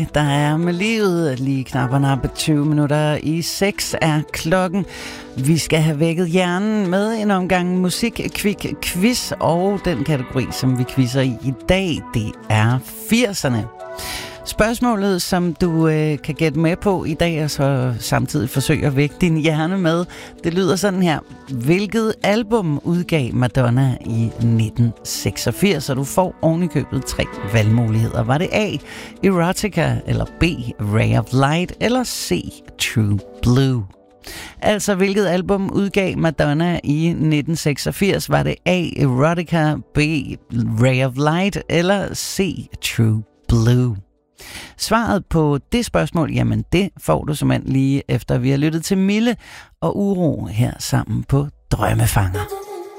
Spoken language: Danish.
Der er med livet lige knap og nappe 20 minutter i 6 er klokken. Vi skal have vækket hjernen med en omgang musik-quiz, og den kategori, som vi quizzer i dag, det er 80'erne. Spørgsmålet, som du kan gætte med på i dag, og så samtidig forsøge at vække din hjerne med, det lyder sådan her. Hvilket album udgav Madonna i 1986? Og du får ovenikøbet 3 valgmuligheder. Var det A, Erotica, eller B, Ray of Light, eller C, True Blue? Altså, hvilket album udgav Madonna i 1986? Var det A, Erotica, B, Ray of Light, eller C, True Blue? Svaret på det spørgsmål, jamen det får du simpelthen lige efter vi har lyttet til Mille og Uro her sammen på Drømmefanger.